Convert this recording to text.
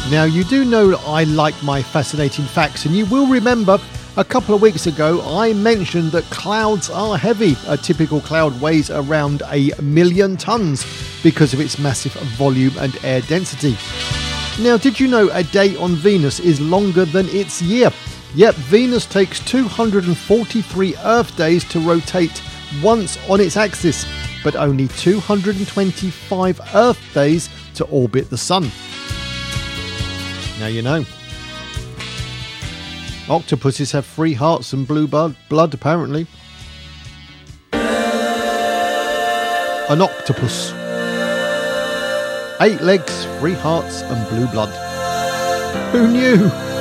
Now, you do know that I like my fascinating facts, and you will remember a couple of weeks ago I mentioned that clouds are heavy. A typical cloud weighs around 1,000,000 tons because of its massive volume and air density. Now, did you know a day on Venus is longer than its year? Yep, Venus takes 243 Earth days to rotate once on its axis, but only 225 Earth days to orbit the Sun. Now you know. Octopuses have 3 hearts and blue blood, apparently. An octopus. 8 legs, 3 hearts and blue blood. Who knew?